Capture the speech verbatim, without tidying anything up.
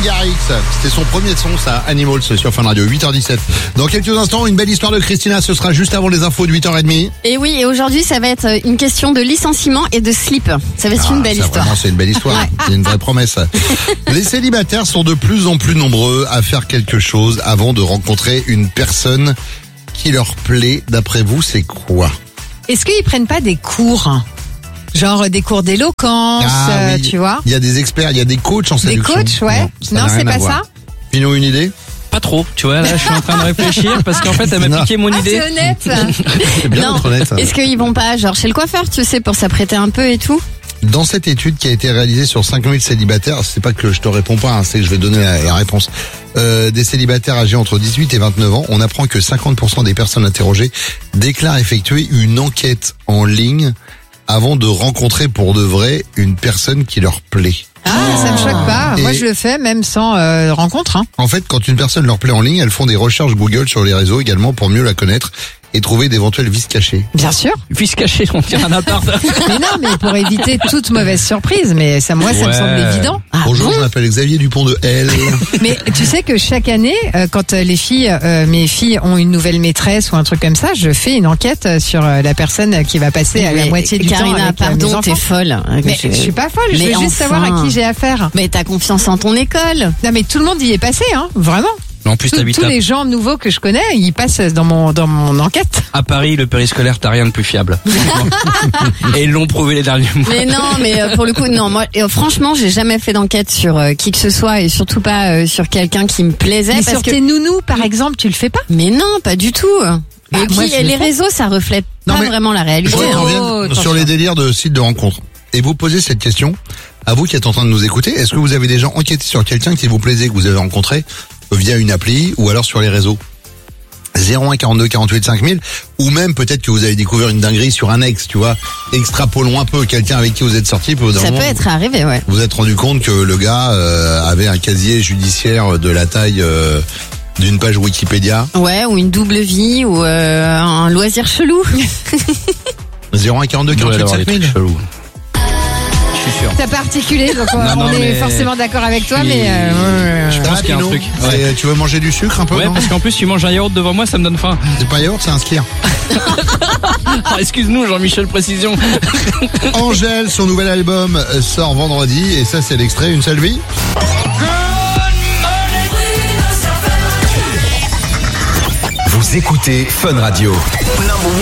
Garrix. C'était son premier son, ça, Animals sur Fun Radio, huit heures dix-sept. Dans quelques instants, une belle histoire de Christina, ce sera juste avant les infos de huit heures trente. Et oui, et aujourd'hui, ça va être une question de licenciement et de slip. Ça va être ah, une belle ça, histoire. Vraiment, c'est une belle histoire. Ouais. Il y a une vraie promesse. Les célibataires sont de plus en plus nombreux à faire quelque chose avant de rencontrer une personne qui leur plaît. D'après vous, c'est quoi? Est-ce qu'ils prennent pas des cours? Genre des cours d'éloquence, ah, euh, oui. tu vois. Il y a des experts, il y a des coachs en séduction. Des coachs, ouais. Non, non c'est pas ça. Pino, une idée? Pas trop, tu vois, là je suis en train de réfléchir parce qu'en fait elle m'a piqué mon ah, idée. C'est honnête. C'est bien non. d'être honnête. Est-ce qu'ils vont pas genre chez le coiffeur, tu sais, pour s'apprêter un peu et tout? Dans cette étude qui a été réalisée sur cinq mille célibataires, c'est pas que je te réponds pas, hein, c'est que je vais donner la, la réponse. Euh, des célibataires âgés entre dix-huit et vingt-neuf ans, on apprend que cinquante pour cent des personnes interrogées déclarent effectuer une enquête en ligne avant de rencontrer pour de vrai une personne qui leur plaît. Ah, ça me choque pas. Et moi, je le fais même sans euh, rencontre. Hein. En fait, quand une personne leur plaît en ligne, elles font des recherches Google sur les réseaux également pour mieux la connaître et trouver d'éventuels vices cachés. Bien sûr. Vices cachés, on tient un appart. Mais non, mais pour éviter toute mauvaise surprise. Mais ça, moi, ça ouais. me semble évident. Ah, Bonjour, bon je m'appelle Xavier Dupont de L. Mais tu sais que chaque année, euh, quand les filles, euh, mes filles ont une nouvelle maîtresse ou un truc comme ça, je fais une enquête sur la personne qui va passer mais à la moitié du Carina, temps avec pardon, mes enfants. t'es folle. Mais je, je suis pas folle. Je mais veux juste enfin. savoir à qui j'ai affaire. Mais t'as confiance en ton école. Non, mais tout le monde y est passé, hein, vraiment. En plus, Tout, tous à... les gens nouveaux que je connais, ils passent dans mon dans mon enquête. À Paris, le périscolaire, t'as rien de plus fiable. Et ils l'ont prouvé les derniers mois. Mais non, mais euh, pour le coup, non. Moi, euh, franchement, j'ai jamais fait d'enquête sur euh, qui que ce soit et surtout pas euh, sur quelqu'un qui me plaisait. Mais parce sur que... tes nounous, par exemple, tu le fais pas? Mais non, pas du tout. Bah, et puis moi, les réseaux, ça reflète non, pas vraiment la réalité. Je voudrais qu'on revienne sur les délires de sites de rencontres et vous posez cette question à vous qui êtes en train de nous écouter. Est-ce que vous avez déjà enquêté sur quelqu'un qui vous plaisait, que vous avez rencontré via une appli ou alors sur les réseaux? Zéro un quarante-deux quarante-huit cinq mille, ou même peut-être que vous avez découvert une dinguerie sur un ex, tu vois. Extrapolons un peu, quelqu'un avec qui vous êtes sorti. Peut ça peut être arrivé, ouais. Vous vous êtes rendu compte que le gars euh, avait un casier judiciaire de la taille euh, d'une page Wikipédia. Ouais, ou une double vie, ou euh, un loisir chelou. Zéro un quarante-deux quarante-huit cinq mille. T'as pas articulé, donc on, non, non, on est forcément d'accord avec toi, puis... mais euh, je pense qu'il y a un truc. Ouais. Tu veux manger du sucre un peu? Ouais, non parce qu'en plus tu manges un yaourt devant moi, ça me donne faim. C'est pas un yaourt, c'est un skier. Oh, excuse-nous, Jean-Michel, précision. Angèle, son nouvel album sort vendredi, et ça c'est l'extrait Une seule vie. Vous écoutez Fun Radio.